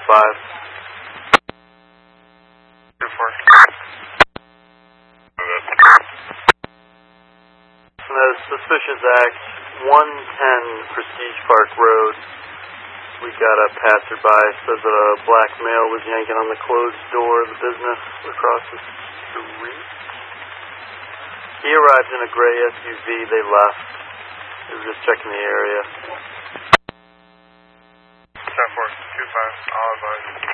2-4. Suspicious act, 110 Prestige Park Road. We got a passerby, says that a black male was yanking on the closed door of the business across the street. He arrived in a gray SUV, they left. They were just checking the area. 10-4, 2-5, I'll advise.